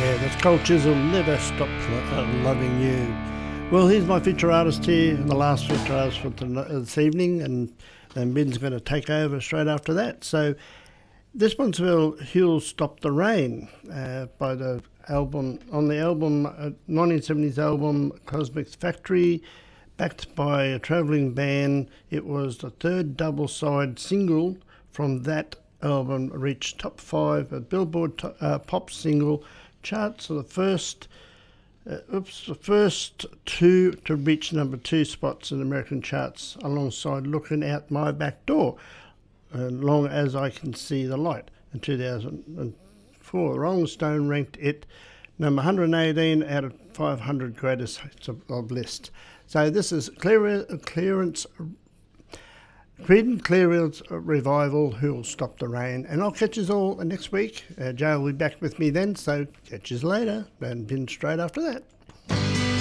That's Cold Chisel, Never Stop Loving You. Well, here's my feature artist here, and the last feature artist for this evening, and Ben's going to take over straight after that. So this one's Who'll Stop the Rain, by the album, on the album, 1970s album Cosmic Factory, backed by a travelling band. It was the third double-side single from that album, reached top 5 at Billboard pop single charts. So the first two to reach number 2 spots in American charts, alongside Looking Out My Back Door, Long As I Can See the Light. In 2004, Rolling Stone ranked it number 118 out of 500 greatest hits of list. So this is Creedence Clearance Revival, Who'll Stop the Rain. And I'll catch you all next week. Joe will be back with me then, so catch you later. And Ben straight after that.